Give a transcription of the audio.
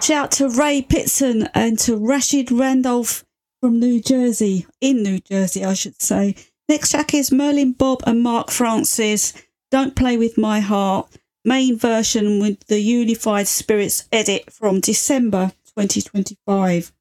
Shout to Ray Pitson and to Rashid Randolph from New Jersey, I should say. Next track is Merlin Bobb and Mark Francis, Don't Play With My Heart, main version with the Unified Spirits edit from December 2025.